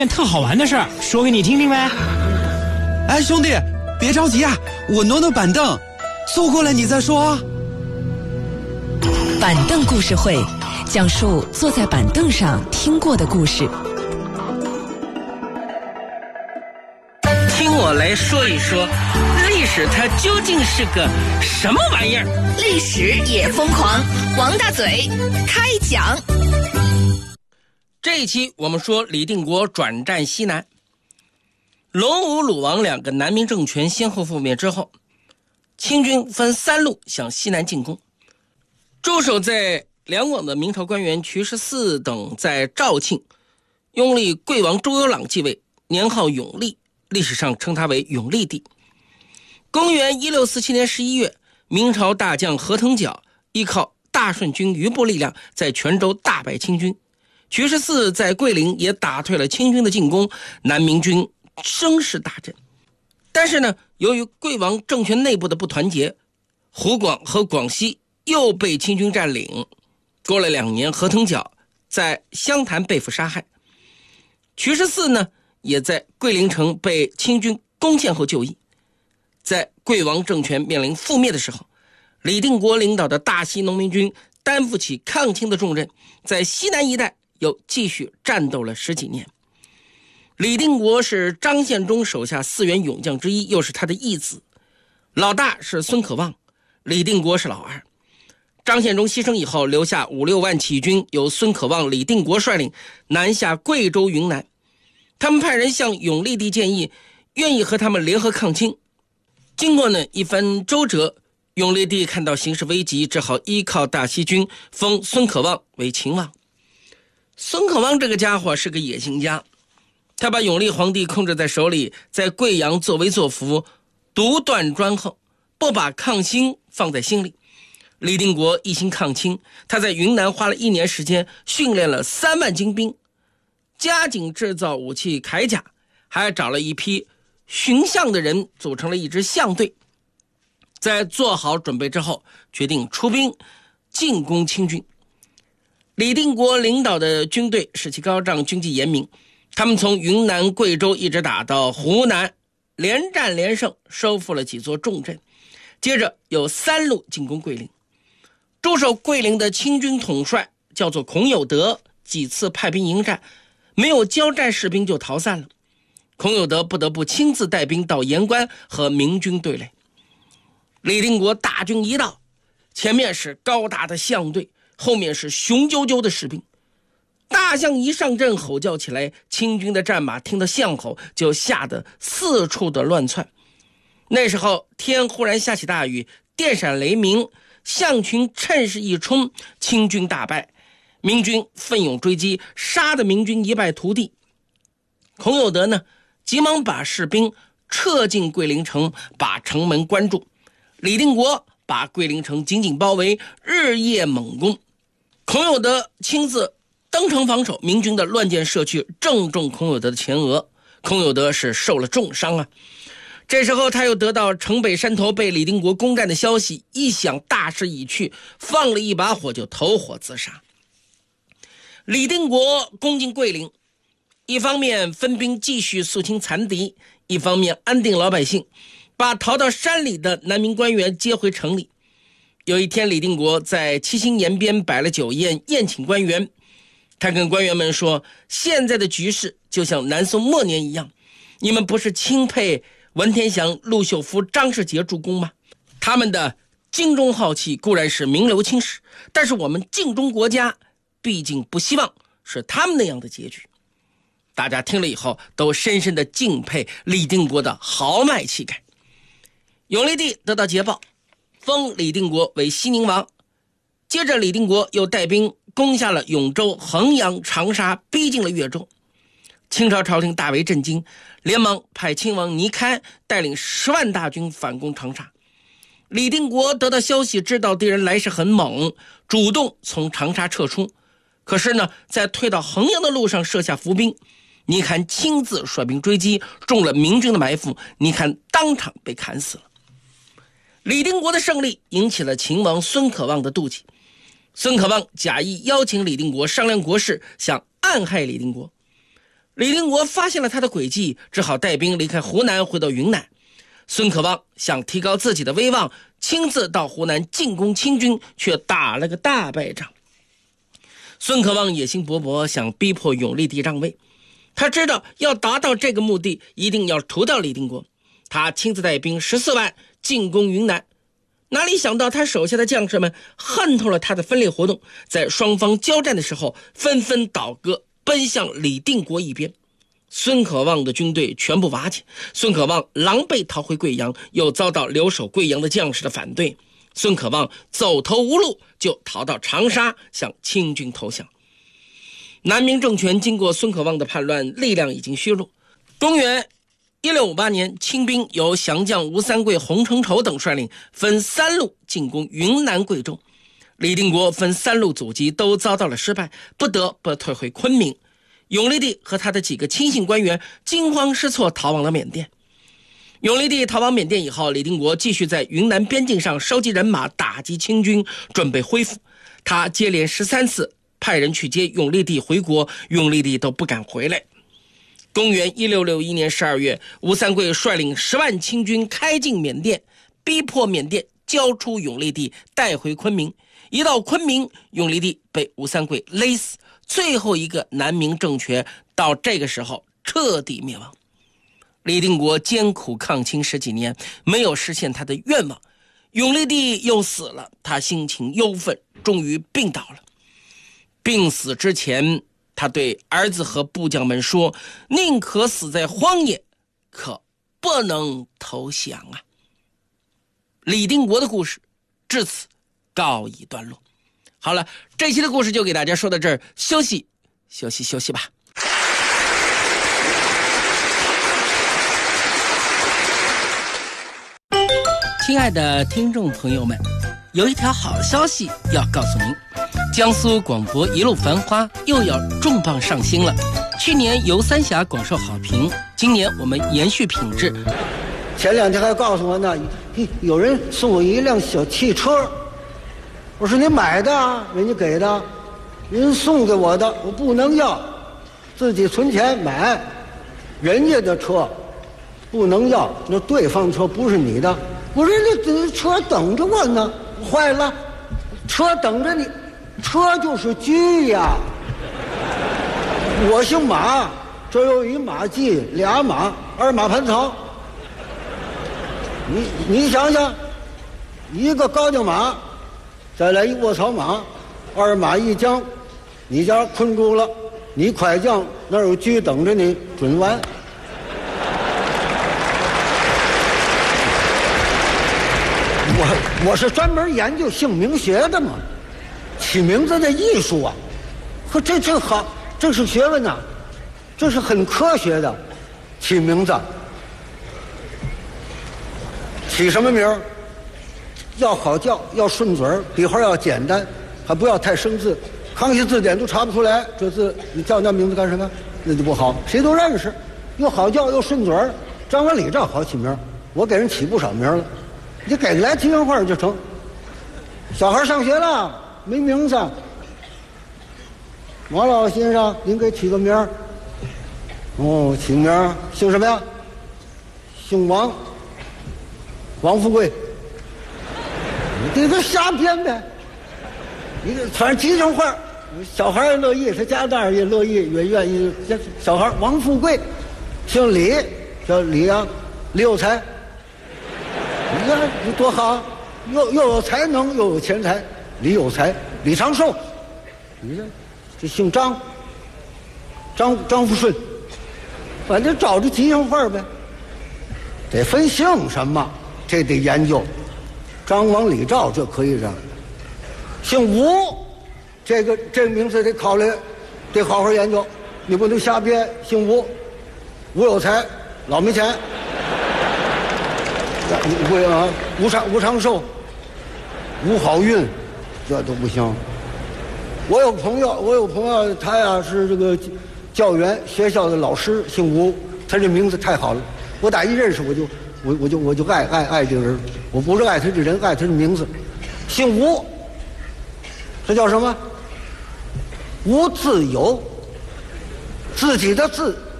件特好玩的事儿，说给你听听呗。 哎，兄弟，别着急啊，我挪挪板凳，坐过来你再说啊。 板凳故事会，讲述坐在板凳上听过的故事。 听我来说一说，历史它究竟是个什么玩意儿？ 历史也疯狂，王大嘴开讲。 这一期我们说李定国转战西南，隆武、鲁王两个南明政权先后覆灭之后，清军分三路向西南进攻。驻守在两广的明朝官员瞿十四等在肇庆拥立贵王周幽朗继位，年号永历，历史上称他为永历帝。公元1647年11月，明朝大将何腾蛟依靠大顺军余部力量在泉州大败清军，瞿十四在桂林也打退了清军的进攻，南明军声势大振。但是呢，由于贵王政权内部的不团结，湖广和广西又被清军占领。过了2年，何腾蛟在湘潭被俘杀害，瞿十四呢也在桂林城被清军攻陷后就义。在贵王政权面临覆灭的时候，李定国领导的大西农民军担负起抗清的重任，在西南一带又继续战斗了10几年。李定国是张献忠手下4员勇将之一，又是他的义子。老大是孙可望，李定国是老二。张献忠牺牲以后，留下5、6万起义军，由孙可望、李定国率领南下贵州、云南。他们派人向永历帝建议，愿意和他们联合抗清。经过一番周折，永历帝看到形势危急，只好依靠大西军，封孙可望为秦王。孙可望这个家伙是个野心家，他把永历皇帝控制在手里，在贵阳作威作福，独断专横，不把抗清放在心里。李定国一心抗清，他在云南花了1年时间训练了3万精兵，加紧制造武器铠甲，还找了一批巡相的人组成了一支象队。在做好准备之后，决定出兵进攻清军。李定国领导的军队士气高涨，军纪严明，他们从云南、贵州一直打到湖南，连战连胜，收复了几座重镇。接着有3路进攻桂林。驻守桂林的清军统帅叫做孔有德，几次派兵迎战，没有交战士兵就逃散了。孔有德不得不亲自带兵到盐关和明军对垒。李定国大军一到，前面是高大的象队，后面是雄赳赳的士兵。大象一上阵吼叫起来，清军的战马听到象吼就吓得四处的乱窜。那时候天忽然下起大雨，电闪雷鸣，象群趁势一冲，清军大败，明军奋勇追击，杀得明军一败涂地。孔有德呢，急忙把士兵撤进桂林城，把城门关住。李定国把桂林城紧紧包围，日夜猛攻。孔有德亲自登城防守，明军的乱箭射去，正中孔有德的前额，孔有德是受了重伤啊。这时候他又得到城北山头被李定国攻占的消息，一想大势已去，放了一把火就投火自杀。李定国攻进桂林，一方面分兵继续肃清残敌，一方面安定老百姓，把逃到山里的南明官员接回城里。有一天，李定国在七星岩边摆了酒宴，宴请官员。他跟官员们说，现在的局势就像南宋末年一样，你们不是钦佩文天祥、陆秀夫、张世杰助攻吗？他们的精忠好气固然是名留青史，但是我们尽忠国家，毕竟不希望是他们那样的结局。大家听了以后都深深的敬佩李定国的豪迈气概。永历帝得到捷报，封李定国为西宁王。接着李定国又带兵攻下了永州、衡阳、长沙，逼近了越州。清朝朝廷大为震惊，连忙派亲王倪堪带领10万大军反攻长沙。李定国得到消息，知道敌人来势很猛，主动从长沙撤出。可是呢，在退到衡阳的路上设下伏兵，倪堪亲自率兵追击，中了明军的埋伏，倪堪当场被砍死了。李定国的胜利引起了秦王孙可望的妒忌，孙可望假意邀请李定国商量国事，想暗害李定国。 李定国发现了他的诡计，只好带兵离开湖南回到云南。孙可望想提高自己的威望，亲自到湖南进攻清军，却打了个大败仗。孙可望野心勃勃，想逼迫永历帝让位。他知道要达到这个目的，一定要除掉李定国。他亲自带兵14万进攻云南，哪里想到他手下的将士们恨透了他的分裂活动，在双方交战的时候纷纷倒戈，奔向李定国一边。孙可望的军队全部瓦解，孙可望狼狈逃回贵阳，又遭到留守贵阳的将士的反对。孙可望走投无路，就逃到长沙向清军投降。南明政权经过孙可望的叛乱，力量已经削弱。公元1658年，清兵由降将吴三桂、洪承畴等率领，分3路进攻云南、贵州。李定国分3路阻击，都遭到了失败，不得不退回昆明。永历帝和他的几个亲信官员惊慌失措，逃往了缅甸。永历帝逃往缅甸以后，李定国继续在云南边境上收集人马，打击清军，准备恢复。他接连13次派人去接永历帝回国，永历帝都不敢回来。公元1661年12月，吴三桂率领10万清军开进缅甸，逼迫缅甸交出永历帝，带回昆明。一到昆明，永历帝被吴三桂勒死，最后一个南明政权到这个时候彻底灭亡。李定国艰苦抗清10几年，没有实现他的愿望，永历帝又死了，他心情忧愤，终于病倒了。病死之前，他对儿子和部将们说：宁可死在荒野，可不能投降啊。李定国的故事至此告一段落。好了，这期的故事就给大家说到这儿，休息吧。亲爱的听众朋友们，有一条好消息要告诉您，江苏广播一路繁花又要重磅上新了。去年游三峡广受好评，今年我们延续品质。 前2天还告诉我呢，有人送我一辆小汽车，我说你买的，人家给的，人送给我的，我不能要，自己存钱买，人家的车不能要，那对方车不是你的。我说那车等着我呢，坏了，车等着你，车就是驹呀。我姓马，这有一马季，2马，2马盘草。你想想，一个高粱马，再来一卧槽马，2马一缰，你家困住了，你快将，那有驹等着你，准完。我是专门研究姓名学的嘛，起名字的艺术啊，和这好，这是学问呐，这是很科学的，起名字。起什么名儿？要好叫，要顺嘴儿，笔画要简单，还不要太生字。康熙字典都查不出来，这字你叫那名字干什么？那就不好，谁都认识，又好叫又顺嘴儿。张文礼这好起名，我给人起不少名了。你给来提名画就成。小孩上学了，没名字。王老先生，您给起个名儿。哦，起名儿姓什么呀？姓王。王富贵。你这瞎编呗。你这反正提成画，小孩也乐意，他家大人也乐意，也愿意。小孩王富贵，姓李，叫李啊，李有才。你看你多好，又有才能又有钱财，李有才，李长寿，你这姓张，张富顺，反正找着吉祥话呗。得分姓什么，这得研究。张王李赵这可以让，姓吴，这个名字得考虑，得好好研究，你不能瞎编。姓吴，吴有才，老没钱。不行啊，吴长寿，吴好运，这都不行。我有朋友，他呀是这个教员学校的老师，姓吴，他这名字太好了。我打一认识我就爱这个人，我不是爱他这人，爱他这名字，姓吴，这叫什么？吴自由，自己的自